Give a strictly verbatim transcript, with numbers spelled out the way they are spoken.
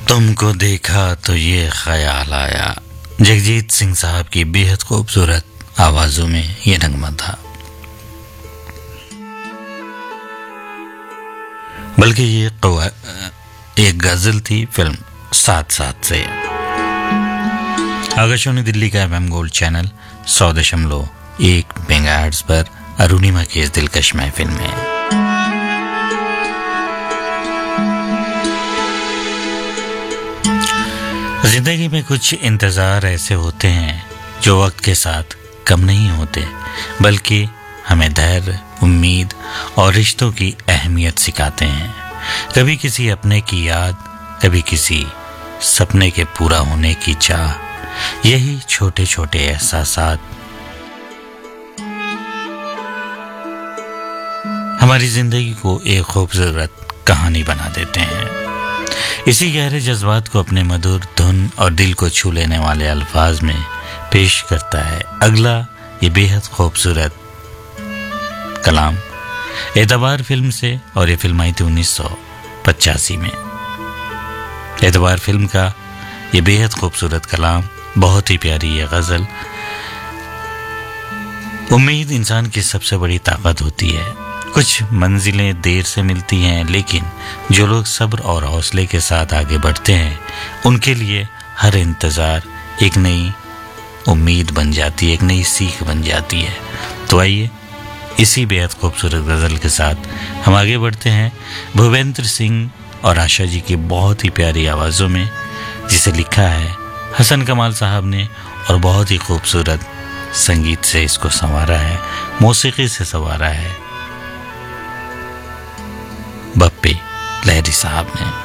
तुमको देखा तो ये ख्याल आया, जगजीत सिंह साहब की बेहद खूबसूरत आवाजों में ये नगमा था। बल्कि ये एक गजल थी फिल्म साथ साथ से। आकाशवाणी दिल्ली का एफएम गोल्ड चैनल सौ दशमलव एक मेगाहर्ट्ज पर अरुणिमा की इस दिलकश महफिल में जिंदगी में कुछ इंतजार ऐसे होते हैं जो वक्त के साथ कम नहीं होते, बल्कि हमें धैर्य, उम्मीद और रिश्तों की अहमियत सिखाते हैं। कभी किसी अपने की याद, कभी किसी सपने के पूरा होने की चाह। यही छोटे छोटे एहसासात हमारी जिंदगी को एक खूबसूरत कहानी बना देते हैं। इसी गहरे जज्बात को अपने मधुर धुन और दिल को छू लेने वाले अल्फाज में पेश करता है अगला ये बेहद खूबसूरत कलाम एतबार फिल्म से। और ये फिल्म आई थी उन्नीस सौ पचासी में। एतबार फिल्म का ये बेहद खूबसूरत कलाम, बहुत ही प्यारी ये गजल। उम्मीद इंसान की सबसे बड़ी ताकत होती है। कुछ मंजिलें देर से मिलती हैं, लेकिन जो लोग सब्र और हौसले के साथ आगे बढ़ते हैं उनके लिए हर इंतज़ार एक नई उम्मीद बन जाती है, एक नई सीख बन जाती है। तो आइए इसी बेहद खूबसूरत गज़ल के साथ हम आगे बढ़ते हैं भूपेंद्र सिंह और आशा जी की बहुत ही प्यारी आवाज़ों में, जिसे लिखा है हसन कमाल साहब ने और बहुत ही खूबसूरत संगीत से इसको संवारा है, मौसीकी से संवारा है बप्पी लहरी साहब ने।